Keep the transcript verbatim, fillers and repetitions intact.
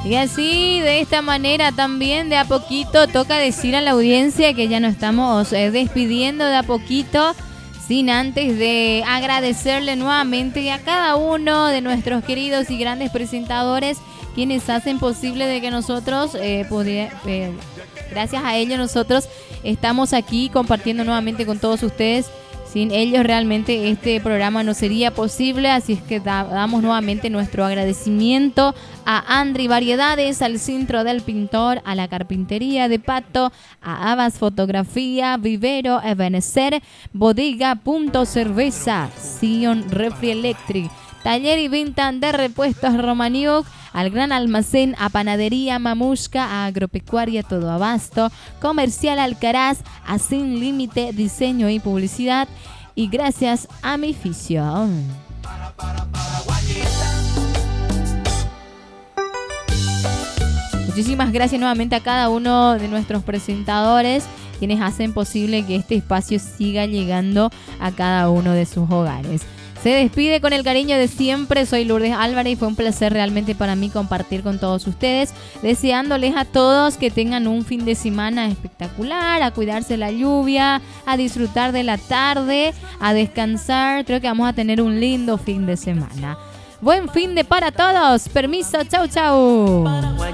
Y así, de esta manera también, de a poquito, toca decir a la audiencia que ya nos estamos eh, despidiendo de a poquito, sin antes de agradecerle nuevamente a cada uno de nuestros queridos y grandes presentadores, quienes hacen posible de que nosotros, eh, pudi- eh, gracias a ellos, nosotros estamos aquí compartiendo nuevamente con todos ustedes. Sin ellos realmente este programa no sería posible, así es que da, damos nuevamente nuestro agradecimiento a Andri Variedades, al Centro del Pintor, a la Carpintería de Pato, a Abas Fotografía, Vivero, Ebenecer, Bodega, Punto Cerveza, Sion Refri Electric, Taller y Venta de Repuestos Romaniuk, al Gran Almacén, a Panadería Mamushka, a Agropecuaria Todo Abasto, Comercial Alcaraz, a Sin Límite Diseño y Publicidad, y gracias a mi Fisión. Muchísimas gracias nuevamente a cada uno de nuestros presentadores, quienes hacen posible que este espacio siga llegando a cada uno de sus hogares. Se despide con el cariño de siempre. Soy Lourdes Álvarez y fue un placer realmente para mí compartir con todos ustedes, deseándoles a todos que tengan un fin de semana espectacular, a cuidarse la lluvia, a disfrutar de la tarde, a descansar. Creo que vamos a tener un lindo fin de semana. Buen fin de para todos. Permiso, chau chau.